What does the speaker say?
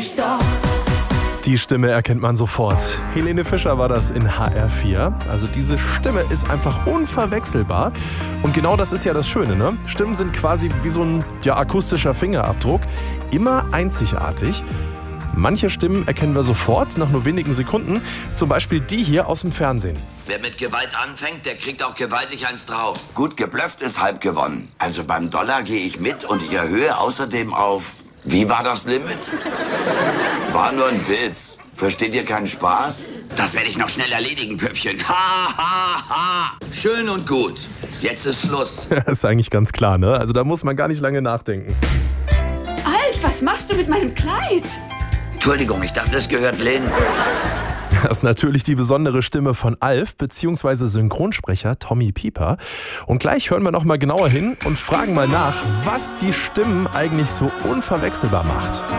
ich doch. Die Stimme erkennt man sofort. Helene Fischer war das in HR4. Also diese Stimme ist einfach unverwechselbar. Und genau das ist ja das Schöne, ne? Stimmen sind quasi wie so ein akustischer Fingerabdruck. Immer einzigartig. Manche Stimmen erkennen wir sofort, nach nur wenigen Sekunden. Zum Beispiel die hier aus dem Fernsehen. Wer mit Gewalt anfängt, der kriegt auch gewaltig eins drauf. Gut geblufft ist halb gewonnen. Also beim Dollar gehe ich mit und ich erhöhe außerdem auf... Wie war das Limit? War nur ein Witz. Versteht ihr keinen Spaß? Das werde ich noch schnell erledigen, Püppchen. Ha, ha, ha. Schön und gut. Jetzt ist Schluss. Das ist eigentlich ganz klar, ne? Also da muss man gar nicht lange nachdenken. Alf, was machst du mit meinem Kleid? Entschuldigung, ich dachte, es gehört Lynn. Das ist natürlich die besondere Stimme von Alf bzw. Synchronsprecher Tommy Pieper. Und gleich hören wir noch mal genauer hin und fragen mal nach, was die Stimmen eigentlich so unverwechselbar macht.